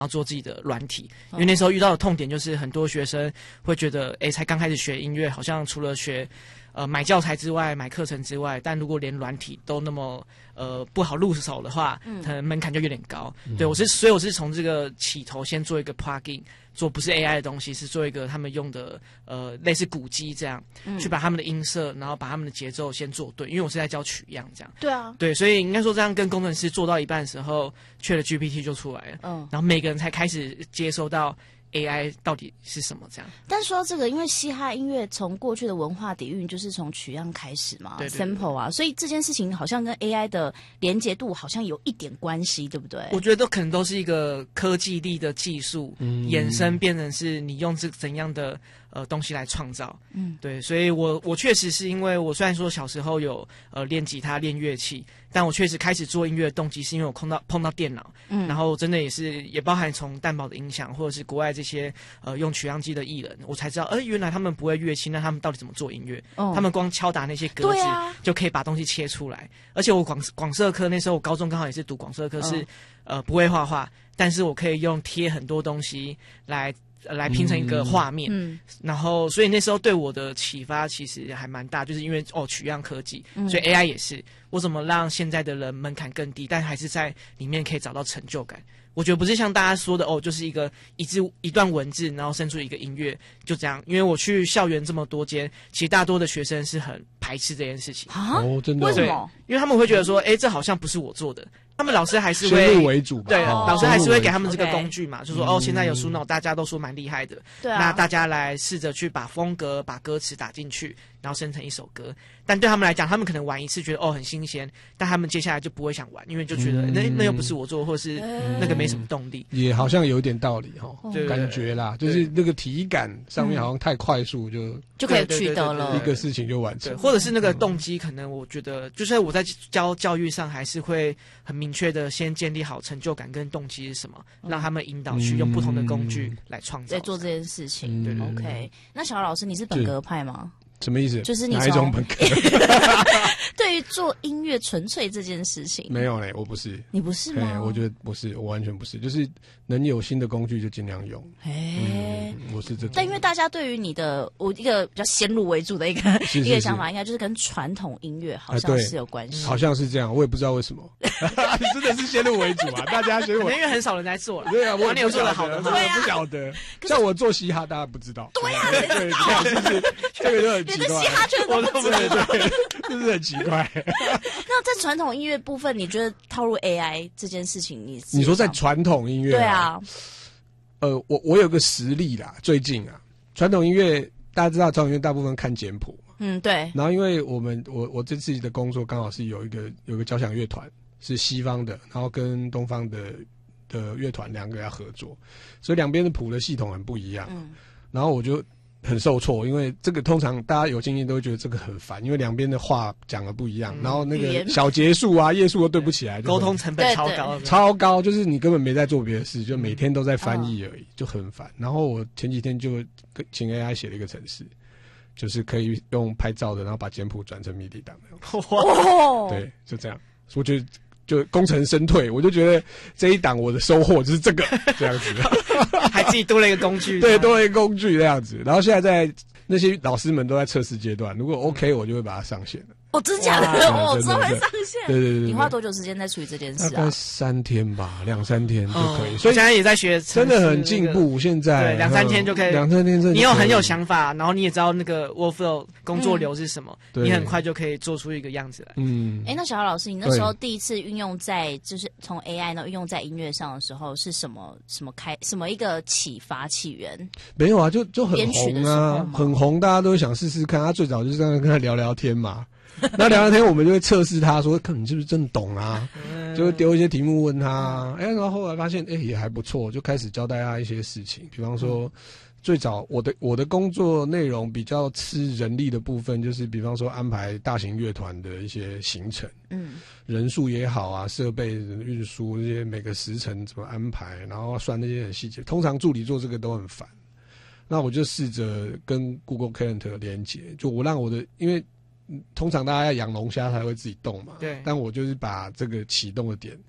要做自己的软体，因为那时候遇到的痛点就是很多学生会觉得，才刚开始学音乐，好像除了学买教材之外，买课程之外，但如果连软体都那么不好入手的话，可能门槛就有点高。对，所以我是从这个起头先做一个 plugin， 做不是 AI 的东西，是做一个他们用的类似鼓机这样，去把他们的音色，然后把他们的节奏先做对，因为我是在教曲样这样。 对啊， 对，所以应该说这样跟工程师做到一半的时候，ChatGPT 就出来了，然后每个人才开始接收到 AI 到底是什么这样。 但说到这个，因为嘻哈音乐从过去的文化底蕴就是从曲样开始嘛， 对 sample 啊，所以这件事情好像跟 AI 的连结度好像有一点关系，对不对？ 我觉得可能都是一个科技力的技术衍生，变成是你用这怎样的东西来创造。对，所以我确实是因为我虽然说小时候有练吉他练乐器，但我确实开始做音乐的动机是因为我碰到电脑，然后真的也包含从蛋堡的音响或者是国外这些用取样机的艺人，我才知道原来他们不会乐器，那他们到底怎么做音乐？他们光敲打那些格子就可以把东西切出来。而且我广设科那时候我高中刚好也是读广设科，是不会画画，但是我可以用贴很多东西来拼成一个画面，然后所以那时候对我的启发其实还蛮大，就是因为取样科技，所以 AI 也是我怎么让现在的人门槛更低，但还是在里面可以找到成就感。我觉得不是像大家说的就是一段文字，然后生出一个音乐就这样。因为我去校园这么多间，其实大多的学生是很排斥这件事情啊， 真的？ 为什么？ 因为他们会觉得说，这好像不是我做的。他们老师还是会先入为主吧， 对，老师还是会给他们这个工具嘛，就说现在有书脑，大家都说蛮厉害的， 对啊， 那大家来试着去把风格、把歌词打进去，然后生成一首歌。但对他们来讲，他们可能玩一次觉得很新鲜，但他们接下来就不会想玩，因为就觉得那又不是我做，或是那个没什么动力。 也好像有一点道理感觉啦，就是那个体感上面好像太快速就可以取得了一个事情就完成， 或者是那个动机，可能我觉得就是我在教育上还是会很明确的先建立好成就感跟动机是什么，让他们引导去用不同的工具来创造， 在做这件事情。对 ，OK。那小老师，你是本格派吗？ 什么意思？ 就是你哪一种本格？ 对于做音乐纯粹这件事情， 没有嘞，我不是。 你不是吗？ 我觉得不是，我完全不是，就是能有新的工具就尽量用。我是这种。 但因为大家对于你的我一个比较先入为主的一个想法，应该就是跟传统音乐好像是有关系， 好像是这样，我也不知道为什么。你真的是先入为主啊！大家觉得因为很少人在做， 对啊，我也有做的好的， 我不晓得。像我做嘻哈，大家不知道。 对啊，对， 这个就很奇怪。 你的嘻哈圈都不知道， 就是很奇怪。 那在传统音乐部分，你觉得套入 AI 这件事情， 你说在传统音乐？ 对啊。 我有个实例啦，最近传统音乐大家知道，传统音乐大部分看简谱嘛， 对。 然后因为我这次的工作刚好是有一个交响乐团是西方的，然后跟东方的乐团两个要合作，所以两边的谱的系统很不一样，然后我就很受挫，因为这个通常大家有经验都会觉得这个很烦，因为两边的话讲的不一样，然后那个小节数啊、页数都对不起来， 沟通成本超高，就是你根本没在做别的事，就每天都在翻译而已，就很烦。然后我前几天就请 AI 写了一个程式，就是可以用拍照的，然后把简谱转成 MIDI 档的。对，就这样。我觉得就功成身退，我就觉得这一档我的收获就是这个这样子， 还自己多了一个工具， 对，多了一个工具这样子。然后现在在那些老师们都在测试阶段，如果 OK，我就会把它上线了。 真的假的？我说会上线。 对。 你花多久时间在处理这件事啊？ 大概3天吧，2-3天就可以。 所以现在也在学， 真的很进步。现在对2-3天就可以 ，2-3天你有很有想法，然后你也知道那个 workflow 工作流是什么，你很快就可以做出一个样子来。 那小豪老师，你那时候第一次运用在就是从 AI 呢运用在音乐上的时候，是什么一个启发起源？ 没有啊，就很红啊，很红，大家都想试试看。他最早就是跟他聊聊天嘛。那聊聊天，我们就会测试他说，看你是不是真的懂啊？就会丢一些题目问他，然后后来发现，也还不错，就开始教大家一些事情。比方说，最早我的工作内容比较吃人力的部分，就是比方说安排大型乐团的一些行程，人数也好啊，设备运输这些每个时程怎么安排，然后算那些很细节。通常助理做这个都很烦，那我就试着跟 Google Calendar 连接，就我让因为通常大家要养龙虾才会自己动嘛， 对。 但我就是把这个启动的点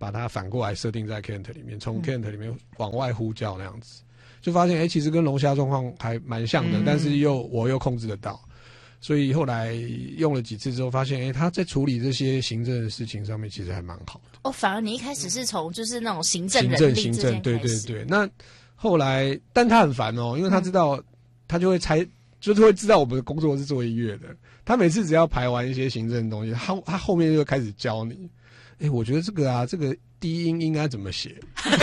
把它反过来设定在 Kent 里面，从 Kent 里面往外呼叫那样子，就发现其实跟龙虾状况还蛮像的，但是我又控制得到。所以后来用了几次之后，发现他在处理这些行政的事情上面其实还蛮好的。 哦，反而你一开始是从就是那种行政人力行政，对对对。那后来，但他很烦哦，因为他知道，他就会就是会知道我们的工作是做音乐的。他每次只要排完一些行政的东西，他后面就开始教你。我觉得这个低音应该怎么写？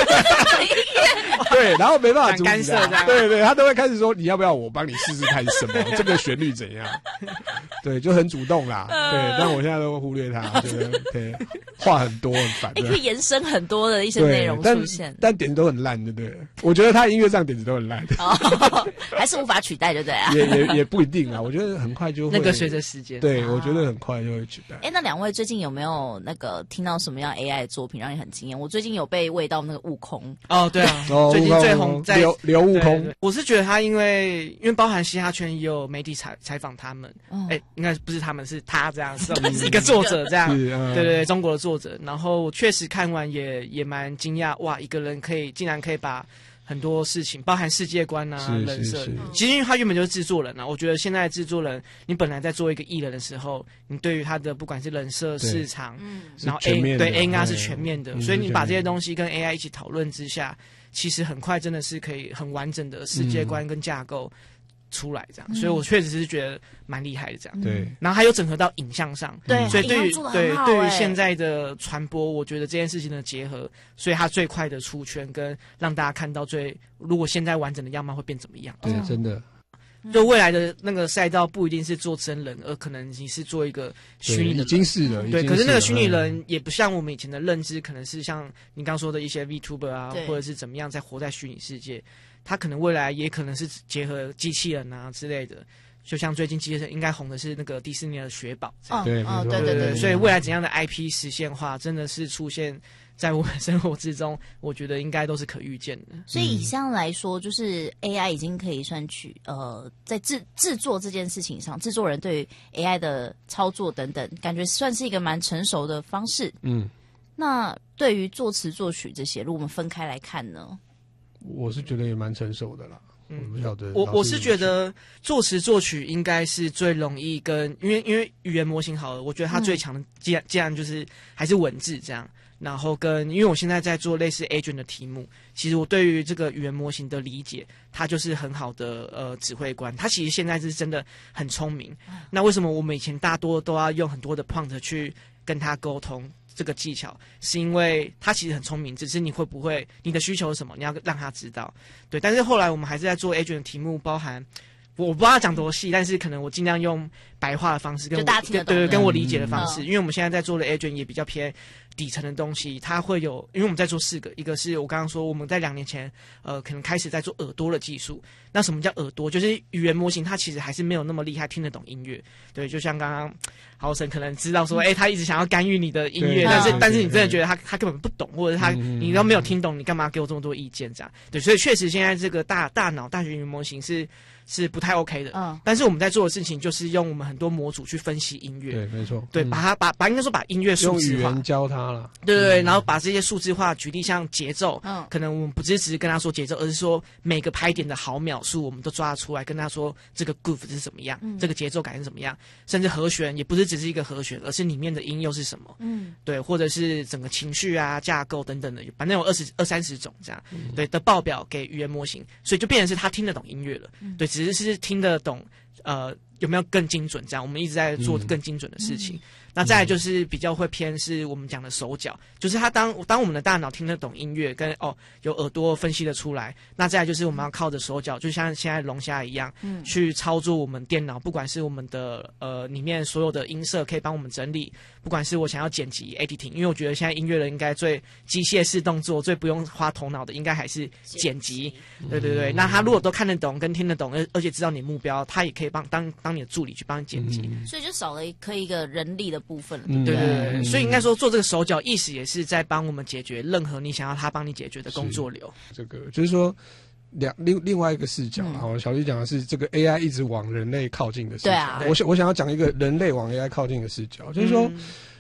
对，然后没办法阻止干涉他， 对，他都会开始说你要不要我帮你试试看什么这个旋律怎样？对，就很主动啦。对，但我现在都会忽略他，觉得对话很多很烦。 可以延伸很多的一些内容出现， 但点子都很烂，对不对？我觉得他音乐上点子都很烂， 还是无法取代，对不对啊？ 也不一定啊。我觉得很快就会那个随着时间， 对，我觉得很快就会取代。 那两位最近有没有那个听到什么样 AI 的作品让你很惊艳？我最近有被喂到那个悟空。 哦，对啊，最近最红在刘悟空。 我是觉得他因为包含嘻哈圈也有媒体采访他们，应该不是他们，是他这样，是一个作者这样，对，中国的作者。然后确实看完也蛮惊讶，哇，一个人竟然可以把很多事情，包含世界观啊、人设，其实因为他原本就是制作人啊。我觉得现在制作人，你本来在做一个艺人的时候，你对于他的不管是人设、市场，然后 AI 是全面的，所以你把这些东西跟 AI 一起讨论之下，其实很快真的是可以很完整的世界观跟架构出来这样，所以我确实是觉得蛮厉害的这样。 对， 然后还有整合到影像上， 对， 所以对于现在的传播，我觉得这件事情的结合，所以它最快的出圈跟让大家看到如果现在完整的样貌会变怎么样？ 对，真的。 就未来的那个赛道不一定是做真人，而可能你是做一个虚拟的人， 已经是了。 对，可是那个虚拟人也不像我们以前的认知，可能是像你刚说的一些 VTuber 啊，或者是怎么样在活在虚拟世界。他可能未来也可能是结合机器人啊之类的，就像最近机器人应该红的是那个迪士尼的雪宝， 对， 所以未来怎样的 IP 实现化，真的是出现在我们生活之中，我觉得应该都是可预见的。 所以以上来说，就是 AI 已经可以算在制作这件事情上，制作人对于 AI 的操作等等，感觉算是一个蛮成熟的方式。那对于作词作曲这些，如果我们分开来看呢？ 我是觉得也蛮成熟的啦。我不晓得。 我是觉得作词作曲应该是最容易因为语言模型好了，我觉得它最强的既然就是还是文字这样。然后因为我现在在做类似 agent 的题目，其实我对于这个语言模型的理解，它就是很好的指挥官。它其实现在是真的很聪明。那为什么我们以前大多都要用很多的 prompt 去跟他沟通？这个技巧是因为他其实很聪明，只是你会不会你的需求是什么，你要让他知道。对，但是后来我们还是在做 agent 的题目，包含我不知道讲多细，但是可能我尽量用白话的方式跟我理解的方式，因为我们现在在做的 agent 也比较偏底层的东西，它会有，因为我们在做4个，一个是我刚刚说我们在2年前可能开始在做耳朵的技术。那什么叫耳朵？就是语言模型它其实还是没有那么厉害，听得懂音乐。对，就像刚刚豪神可能知道说，他一直想要干预你的音乐，但是你真的觉得他根本不懂，或者你都没有听懂，你干嘛给我这么多意见这样？对，所以确实现在这个大学语言模型是不太 OK 的。但是我们在做的事情就是用我们很多模组去分析音乐。 对，没错。 对，应该说把音乐数字化， 用语言教他了。 对，然后把这些数字化，举例像节奏，可能我们不只是跟他说节奏，而是说每个拍点的毫秒数我们都抓得出来，跟他说这个 groove 是怎么样，这个节奏感是怎么样，甚至和弦也不是只是一个和弦，而是里面的音又是什么。对，或者是整个情绪啊、架构等等的，反正有20-30种这样。对的报表给语言模型，所以就变成是他听得懂音乐了。对，只是听得懂有没有更精准这样，我们一直在做更精准的事情。那再来就是比较会偏是我们讲的手脚，就是他当我们的大脑听得懂音乐跟有耳朵分析得出来，那再来就是我们要靠着手脚，就像现在龙虾一样，去操作我们电脑，不管是我们的里面所有的音色可以帮我们整理，不管是我想要剪辑 editing， 因为我觉得现在音乐人应该最机械式动作最不用花头脑的应该还是剪辑。对，那他如果都看得懂跟听得懂，而且知道你目标，他也可以当你的助理去帮你剪辑。 所以就少了一个人力的部分。 对，所以应该说做这个手脚意识也是在帮我们解决任何你想要他帮你解决的工作流。 这个就是说另外一个视角，小丽讲的是这个 AI 一直往人类靠近的视角。 对啊， 我想要讲一个人类往 AI 靠近的视角，就是说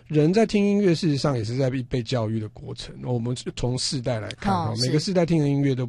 人在听音乐，事实上也是在被教育的过程。我们从世代来看，每个世代听的音乐都